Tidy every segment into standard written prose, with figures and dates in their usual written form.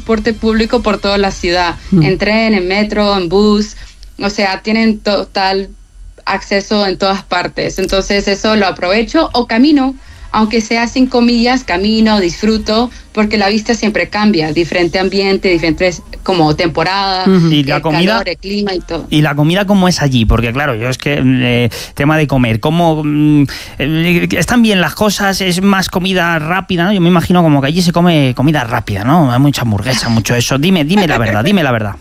transporte público por toda la ciudad, en tren, en metro, en bus, o sea, tienen total acceso en todas partes. Entonces eso lo aprovecho o camino, aunque sea 5 millas, camino, disfruto, porque la vista siempre cambia, diferente ambiente, diferentes como temporada, y la comida, calor, el clima y todo. ¿Y la comida cómo es allí? Porque claro, yo es que tema de comer, ¿cómo están bien las cosas? ¿Es más comida rápida, no? Yo me imagino como que allí se come comida rápida, ¿no? Hay mucha hamburguesa, mucho eso. Dime la verdad, dime la verdad.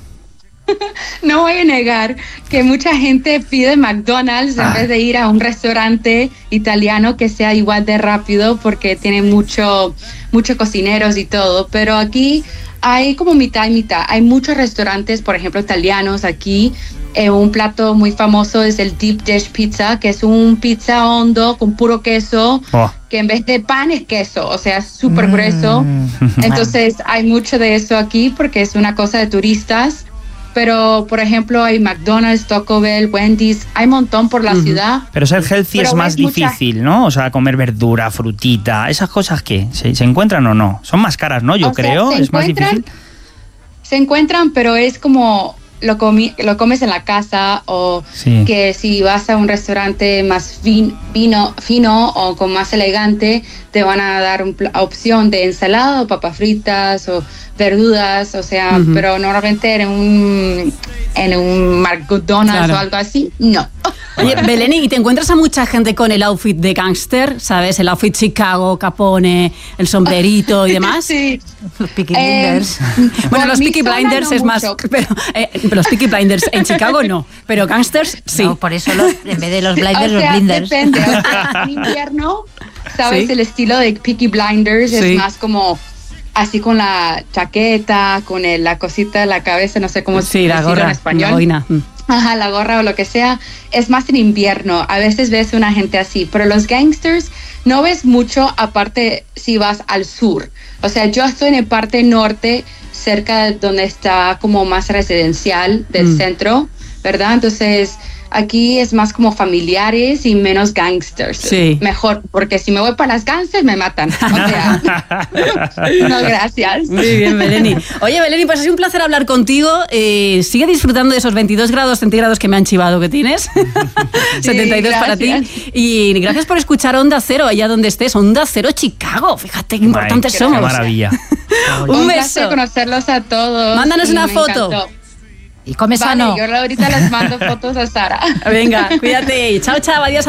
No voy a negar que mucha gente pide McDonald's en vez de ir a un restaurante italiano que sea igual de rápido, porque tiene muchos cocineros y todo, pero aquí hay como mitad y mitad. Hay muchos restaurantes, por ejemplo, italianos aquí. Un plato muy famoso es el Deep Dish Pizza, que es un pizza hondo con puro queso, que en vez de pan es queso, o sea, es súper grueso. Entonces hay mucho de eso aquí porque es una cosa de turistas. Pero, por ejemplo, hay McDonald's, Taco Bell, Wendy's, hay un montón por la ciudad. Pero ser healthy es más difícil, ¿no? O sea, comer verdura, frutita, esas cosas, ¿qué? ¿Se encuentran o no? Son más caras, ¿no? Yo creo, es más difícil. Se encuentran, pero es como lo comes en la casa, o que si vas a un restaurante más fino o con más elegante, te van a dar una opción de ensalada o papas fritas o verduras, o sea, pero normalmente en un McDonald's o algo así, no. Oye, Belén, ¿y te encuentras a mucha gente con el outfit de gángster? ¿Sabes? El outfit Chicago, Capone, el sombrerito y demás. Sí. Los Peaky Blinders. Bueno, los Peaky Blinders no es más... Pero los Peaky Blinders en Chicago no, pero gángsters sí. No, por eso en vez de los Blinders, o sea, los Blinders. Depende. O sea, en invierno, ¿sabes? ¿Sí? El estilo de Peaky Blinders es más como... así con la chaqueta, con la cosita de la cabeza, no sé cómo se la gorra, en español. La boina. Ajá, la gorra o lo que sea. Es más en invierno. A veces ves una gente así, pero los gangsters no ves mucho, aparte si vas al sur. O sea, yo estoy en el parte norte, cerca de donde está como más residencial del centro, ¿verdad? Entonces... aquí es más como familiares y menos gangsters. Sí. Mejor, porque si me voy para las gangsters me matan. O sea, no, gracias. Muy bien, Belén. Oye, Belén, pues ha sido un placer hablar contigo. Sigue disfrutando de esos 22 grados centígrados que me han chivado que tienes. 72 para ti. Y gracias por escuchar Onda Cero, allá donde estés. Onda Cero Chicago. Fíjate qué importantes somos. Qué maravilla. Un beso. Conocerlos a todos. Mándanos una foto. Encantó. Y come sano. Yo ahorita les mando fotos a Sara. Venga, cuídate. Chao, chao. Adiós.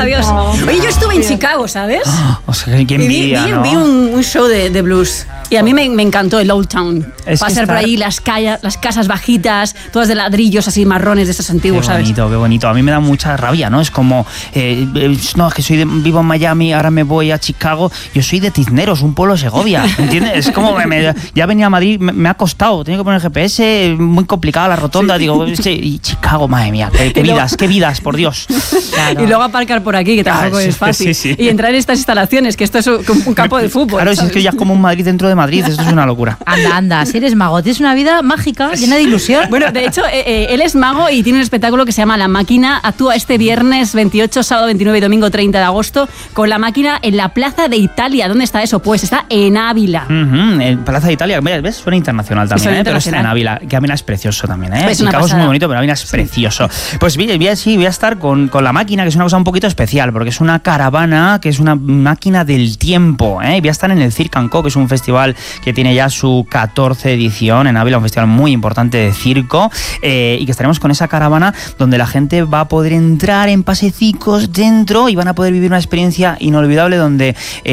Oye, yo estuve en Chicago, ¿sabes? O sea, qué envidia, vi ¿no? un show de blues. Y a mí me encantó el Old Town. Pasar por ahí las casas bajitas, todas de ladrillos así marrones de esos antiguos, ¿sabes? Qué bonito. A mí me da mucha rabia, ¿no? Es como, no, es que vivo en Miami, ahora me voy a Chicago. Yo soy de Cisneros, un pueblo de Segovia, ¿entiendes? Es como, ya venía a Madrid, me ha costado, tengo que poner GPS, muy complicada la rotonda, digo, y Chicago, madre mía, qué vidas, por Dios. Claro. Y luego aparcar por aquí, que tampoco es fácil. Sí. Y entrar en estas instalaciones, que esto es un campo de fútbol. Claro, si es que ya es como un Madrid dentro de Madrid, esto es una locura. Anda, si eres mago, tienes una vida mágica, llena de ilusión. Bueno, de hecho, él es mago y tiene un espectáculo que se llama La Máquina. Actúa este viernes 28, sábado 29 y domingo 30 de agosto con La Máquina en la Plaza de Italia. ¿Dónde está eso? Pues está en Ávila. En Plaza de Italia, ¿ves? Suena internacional también, pero está en Ávila, que Ávila es precioso también, ¿eh? Chicago es muy bonito, pero Ávila es precioso. Pues voy a estar con La Máquina, que es una cosa un poquito especial, porque es una caravana, que es una máquina del tiempo, ¿eh? Voy a estar en el Circ & Co, que es un festival que tiene ya su 14 edición en Ávila, un festival muy importante de circo, y que estaremos con esa caravana donde la gente va a poder entrar en pasecicos dentro y van a poder vivir una experiencia inolvidable donde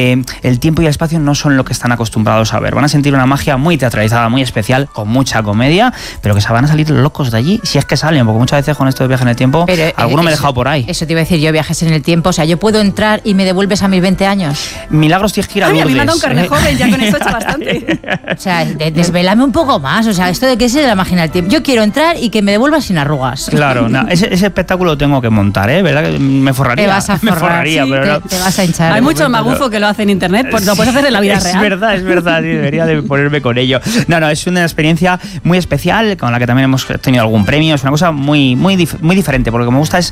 el tiempo y el espacio no son lo que están acostumbrados a ver. Van a sentir una magia muy teatralizada, muy especial, con mucha comedia, pero que se van a salir locos de allí, si es que salen, porque muchas veces con esto de viaje en el tiempo, alguno me he dejado por ahí. Eso te iba a decir yo, viajes en el tiempo, o sea, yo puedo entrar y me devuelves a mis 20 años. Milagros tienes que ir a Lourdes. A mí me ha dado un carnet joven, ya con esto he hecho bastante. O sea, desvélame un poco más, o sea, esto de qué es la máquina del tiempo. Yo quiero entrar y que me devuelvas sin arrugas. Claro, ese espectáculo lo tengo que montar, ¿eh? ¿Verdad? Que me forraría. Te vas a forrar, me forraría, sí, pero te vas a hinchar. Hay mucho magufo que lo hace en internet, pues lo puedes hacer en la vida real. Es verdad, debería de ponerme con ello. No, es una experiencia muy especial, con la que también hemos tenido algún premio. Es una cosa muy diferente, porque lo que me gusta es,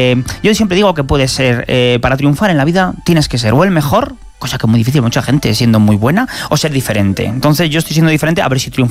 yo siempre digo que puede ser, para triunfar en la vida tienes que ser o el mejor, cosa que es muy difícil, mucha gente siendo muy buena, o ser diferente. Entonces yo estoy siendo diferente, a ver si triunfo